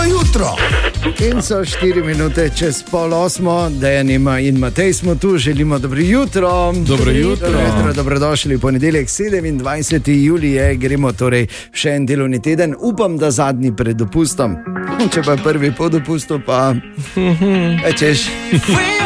jutro. In so 4 minute čez 7:30, Dejan in Matej smo tu, želimo dobro jutro. Dobro jutro. Dobrodošli v ponedeljek, 27. julij, gremo torej še en delovni teden, upam, da zadnji pred dopustom. Če pa prvi po dopustu, pa češ.